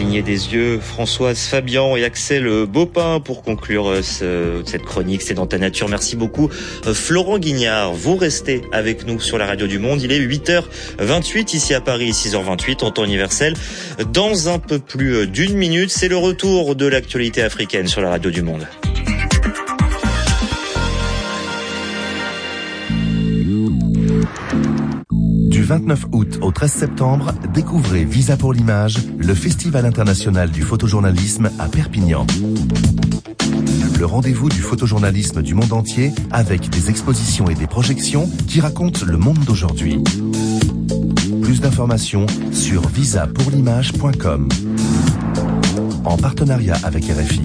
cligner des yeux. Françoise Fabian et Axel Baupin pour conclure cette chronique. C'est dans ta nature. Merci beaucoup. Florent Guignard, vous restez avec nous sur la radio du Monde. Il est 8h28 ici à Paris, 6h28 en temps universel. Dans un peu plus d'une minute, c'est le retour de l'actualité africaine sur la radio du Monde. Du 29 août au 13 septembre, découvrez Visa pour l'image, le Festival international du photojournalisme à Perpignan. Le rendez-vous du photojournalisme du monde entier avec des expositions et des projections qui racontent le monde d'aujourd'hui. Plus d'informations sur visapourlimage.com. En partenariat avec RFI.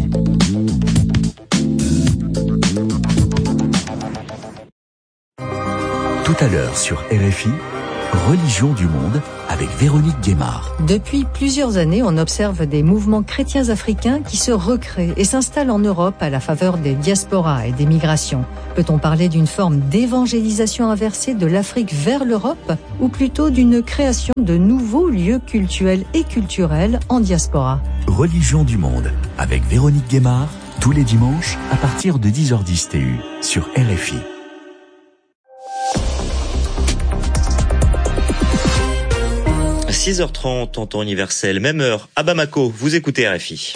Tout à l'heure sur RFI, Religion du monde avec Véronique Guémard. Depuis plusieurs années, on observe des mouvements chrétiens africains qui se recréent et s'installent en Europe à la faveur des diasporas et des migrations. Peut-on parler d'une forme d'évangélisation inversée de l'Afrique vers l'Europe ou plutôt d'une création de nouveaux lieux cultuels et culturels en diaspora ? Religion du monde avec Véronique Guémard, tous les dimanches à partir de 10h10 TU sur RFI. 6h30 en temps universel, même heure à Bamako, vous écoutez RFI.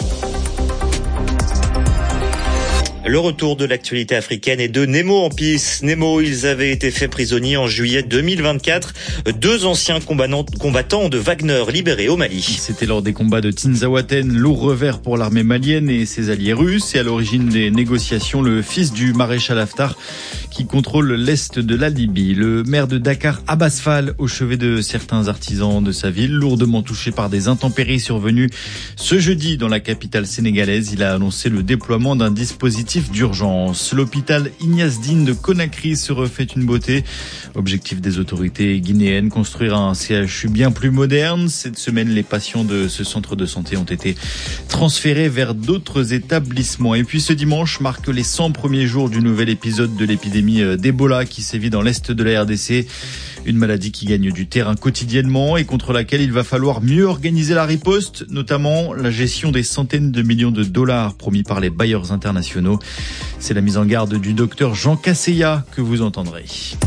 Le retour de l'actualité africaine et de Nemo en piste. Nemo, ils avaient été faits prisonniers en juillet 2024. 2 anciens combattants de Wagner libérés au Mali. C'était lors des combats de Tinzaouaten, lourd revers pour l'armée malienne et ses alliés russes. Et à l'origine des négociations, le fils du maréchal Haftar qui contrôle l'est de la Libye. Le maire de Dakar, Abbas Fall, au chevet de certains artisans de sa ville, lourdement touché par des intempéries survenues ce jeudi dans la capitale sénégalaise. Il a annoncé le déploiement d'un dispositif d'urgence. L'hôpital Ignace Dine de Conakry se refait une beauté. Objectif des autorités guinéennes, construire un CHU bien plus moderne. Cette semaine, les patients de ce centre de santé ont été transférés vers d'autres établissements. Et puis ce dimanche marque les 100 premiers jours du nouvel épisode de l'épidémie d'Ebola qui sévit dans l'est de la RDC. Une maladie qui gagne du terrain quotidiennement et contre laquelle il va falloir mieux organiser la riposte, notamment la gestion des centaines de millions de dollars promis par les bailleurs internationaux. C'est la mise en garde du docteur Jean Casseya que vous entendrez.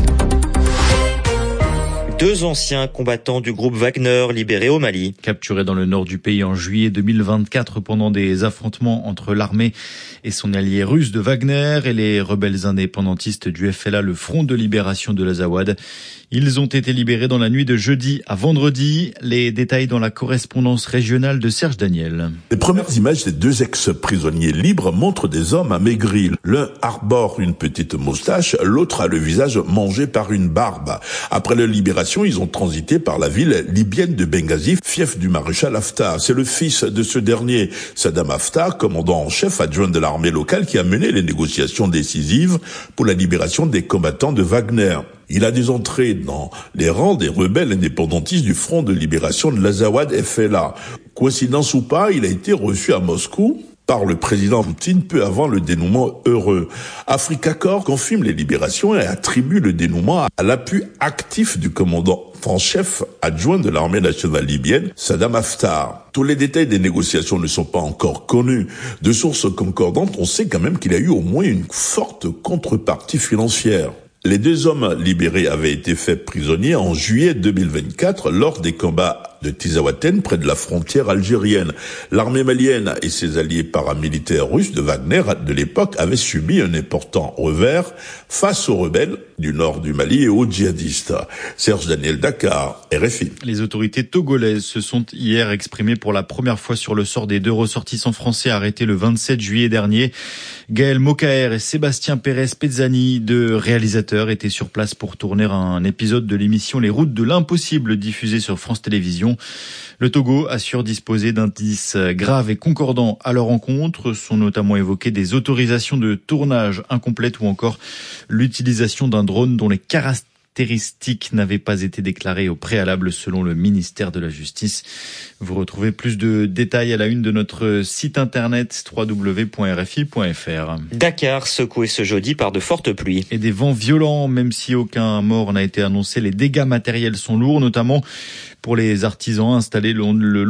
2 anciens combattants du groupe Wagner libérés au Mali. Capturés dans le nord du pays en juillet 2024 pendant des affrontements entre l'armée et son allié russe de Wagner et les rebelles indépendantistes du FLA, le Front de libération de l'Azawad. Ils ont été libérés dans la nuit de jeudi à vendredi. Les détails dans la correspondance régionale de Serge Daniel. Les premières images des 2 ex-prisonniers libres montrent des hommes amaigris. L'un arbore une petite moustache, l'autre a le visage mangé par une barbe. Après leur libération, ils ont transité par la ville libyenne de Benghazi, fief du maréchal Haftar. C'est le fils de ce dernier, Saddam Haftar, commandant en chef adjoint de l'armée locale, qui a mené les négociations décisives pour la libération des combattants de Wagner. Il a des entrées dans les rangs des rebelles indépendantistes du Front de libération de l'Azawad FLA. Coïncidence ou pas, il a été reçu à Moscou par le président Poutine peu avant le dénouement heureux. Africa Corps confirme les libérations et attribue le dénouement à l'appui actif du commandant en chef adjoint de l'armée nationale libyenne, Saddam Haftar. Tous les détails des négociations ne sont pas encore connus. De sources concordantes, on sait quand même qu'il y a eu au moins une forte contrepartie financière. Les 2 hommes libérés avaient été faits prisonniers en juillet 2024 lors des combats de Tinzaouaten près de la frontière algérienne. L'armée malienne et ses alliés paramilitaires russes de Wagner de l'époque avaient subi un important revers face aux rebelles du nord du Mali et aux djihadistes. Serge Daniel, Dakar, RFI. Les autorités togolaises se sont hier exprimées pour la première fois sur le sort des 2 ressortissants français arrêtés le 27 juillet dernier. Gaël Mokaer et Sébastien Pérez-Pezzani, 2 réalisateurs, étaient sur place pour tourner un épisode de l'émission Les Routes de l'Impossible diffusée sur France Télévisions. Le Togo assure disposer d'indices graves et concordants à leur encontre. Sont notamment évoquées des autorisations de tournage incomplètes ou encore l'utilisation d'un drone dont les caractéristiques n'avaient pas été déclarées au préalable selon le ministère de la Justice. Vous retrouvez plus de détails à la une de notre site internet www.rfi.fr. Dakar secoué ce jeudi par de fortes pluies. Et des vents violents, même si aucun mort n'a été annoncé. Les dégâts matériels sont lourds, notamment pour les artisans installés le long